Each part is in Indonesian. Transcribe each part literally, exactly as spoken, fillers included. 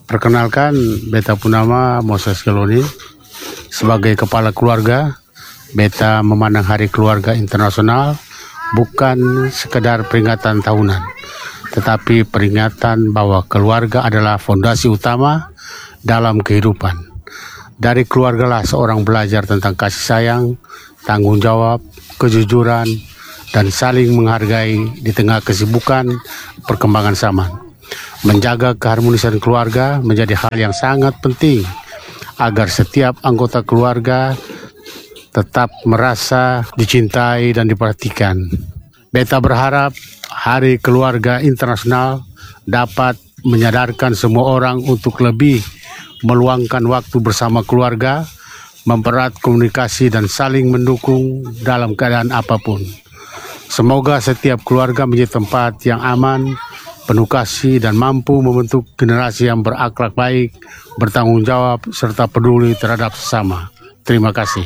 Perkenalkan, beta punama Moses Keloni. Sebagai kepala keluarga, beta memandang Hari Keluarga Internasional bukan sekedar peringatan tahunan, tetapi peringatan bahwa keluarga adalah fondasi utama dalam kehidupan. Dari keluargalah seorang belajar tentang kasih sayang, tanggung jawab, kejujuran, dan saling menghargai di tengah kesibukan perkembangan zaman. Menjaga keharmonisan keluarga menjadi hal yang sangat penting agar setiap anggota keluarga tetap merasa dicintai dan diperhatikan. Beta berharap Hari Keluarga Internasional dapat menyadarkan semua orang untuk lebih meluangkan waktu bersama keluarga, mempererat komunikasi dan saling mendukung dalam keadaan apapun. Semoga setiap keluarga menjadi tempat yang aman, penuh kasih, dan mampu membentuk generasi yang berakhlak baik, bertanggung jawab, serta peduli terhadap sesama. Terima kasih.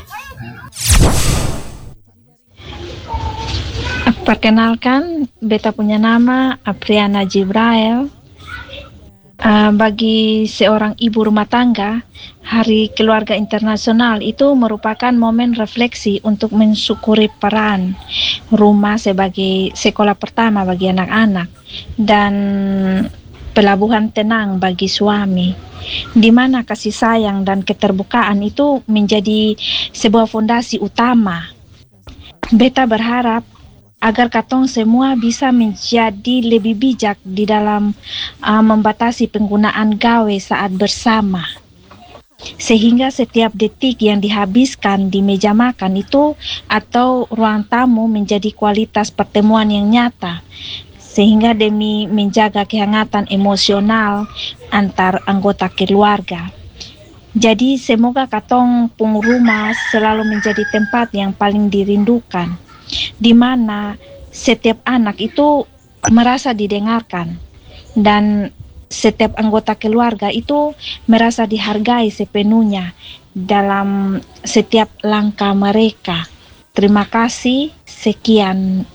Perkenalkan, beta punya nama Apriana Jibrail. Uh, bagi seorang ibu rumah tangga, Hari Keluarga Internasional itu merupakan momen refleksi untuk mensyukuri peran rumah sebagai sekolah pertama bagi anak-anak dan pelabuhan tenang bagi suami, di mana kasih sayang dan keterbukaan itu menjadi sebuah fondasi utama. Beta berharap agar katong semua bisa menjadi lebih bijak di dalam uh, membatasi penggunaan gawe saat bersama, sehingga setiap detik yang dihabiskan di meja makan itu atau ruang tamu menjadi kualitas pertemuan yang nyata, sehingga demi menjaga kehangatan emosional antar anggota keluarga. Jadi semoga katong pung rumah selalu menjadi tempat yang paling dirindukan, di mana setiap anak itu merasa didengarkan dan setiap anggota keluarga itu merasa dihargai sepenuhnya dalam setiap langkah mereka. Terima kasih, sekian.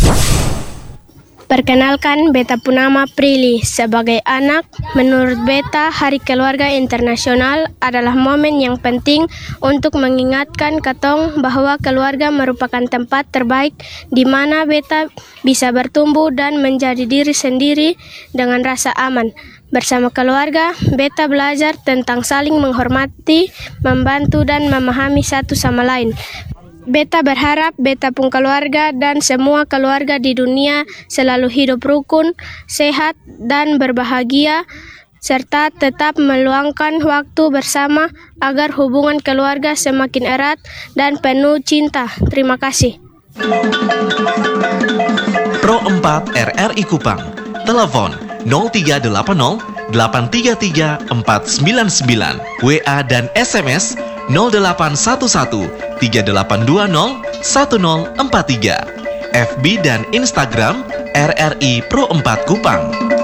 Perkenalkan, beta punama Prilly. Sebagai anak, menurut beta Hari Keluarga Internasional adalah momen yang penting untuk mengingatkan katong bahwa keluarga merupakan tempat terbaik di mana beta bisa bertumbuh dan menjadi diri sendiri dengan rasa aman. Bersama keluarga, beta belajar tentang saling menghormati, membantu, dan memahami satu sama lain. Beta berharap beta pun keluarga dan semua keluarga di dunia selalu hidup rukun, sehat, dan berbahagia, serta tetap meluangkan waktu bersama agar hubungan keluarga semakin erat dan penuh cinta. Terima kasih. Pro empat R R I Kupang. Telepon nol tiga delapan nol delapan tiga tiga empat sembilan sembilan. W A dan S M S nol delapan satu satu tiga delapan dua nol satu nol empat tiga. F B dan Instagram R R I Pro empat Kupang.